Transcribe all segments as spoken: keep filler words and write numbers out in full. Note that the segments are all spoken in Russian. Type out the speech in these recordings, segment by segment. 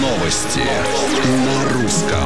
Новости на русском.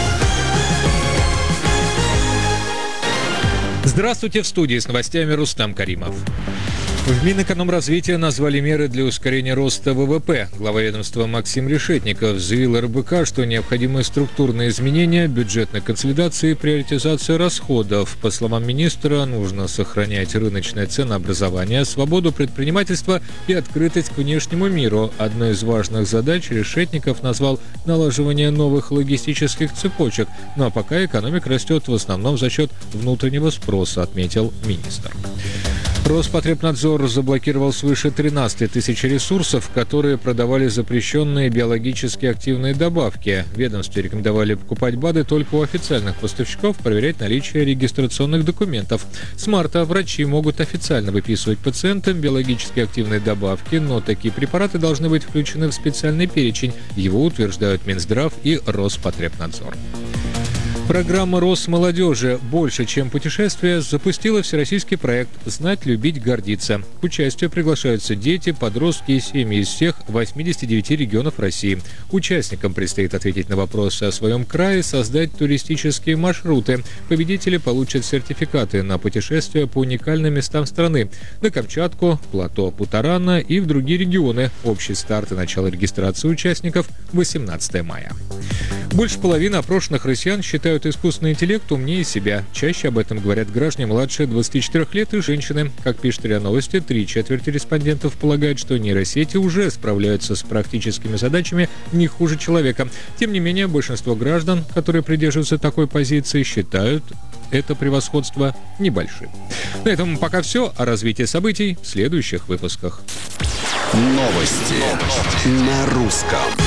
Здравствуйте, в студии с новостями Рустам Каримов. В Минэкономразвития назвали меры для ускорения роста ВВП. Глава ведомства Максим Решетников заявил эр бэ ка, что необходимы структурные изменения, бюджетной консолидации и приоритизация расходов. По словам министра, нужно сохранять рыночное ценообразование, свободу предпринимательства и открытость к внешнему миру. Одной из важных задач Решетников назвал налаживание новых логистических цепочек. Ну а пока экономика растет в основном за счет внутреннего спроса, отметил министр. Роспотребнадзор заблокировал свыше тринадцати тысяч ресурсов, которые продавали запрещенные биологически активные добавки. Ведомстве рекомендовали покупать БАДы только у официальных поставщиков, проверять наличие регистрационных документов. С марта врачи могут официально выписывать пациентам биологически активные добавки, но такие препараты должны быть включены в специальный перечень. Его утверждают Минздрав и Роспотребнадзор. Программа Росмолодежи «Больше, чем путешествия» запустила всероссийский проект «Знать, любить, гордиться». К участию приглашаются дети, подростки и семьи из всех восьмидесяти девяти регионов России. Участникам предстоит ответить на вопросы о своем крае, создать туристические маршруты. Победители получат сертификаты на путешествия по уникальным местам страны – на Камчатку, плато Путарана и в другие регионы. Общий старт и начало регистрации участников – восемнадцатого мая. Больше половины опрошенных россиян считают искусственный интеллект умнее себя. Чаще об этом говорят граждане младше двадцати четырёх лет и женщины. Как пишет РИА Новости, три четверти респондентов полагают, что нейросети уже справляются с практическими задачами не хуже человека. Тем не менее, большинство граждан, которые придерживаются такой позиции, считают это превосходство небольшим. На этом пока все. О развитии событий в следующих выпусках. Новости на русском.